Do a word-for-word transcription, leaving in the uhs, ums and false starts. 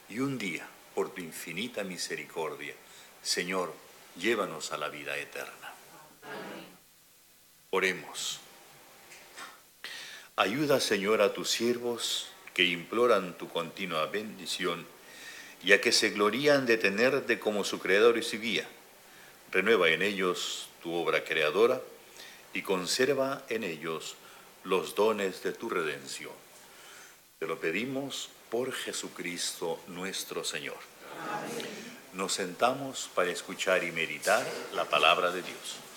y un día, por tu infinita misericordia, Señor, llévanos a la vida eterna. Amén. Oremos. Ayuda, Señor, a tus siervos que imploran tu continua bendición y a que se glorían de tenerte como su creador y su guía. Renueva en ellos tu obra creadora y conserva en ellos los dones de tu redención. Te lo pedimos por Jesucristo nuestro Señor. Amén. Nos sentamos para escuchar y meditar la palabra de Dios.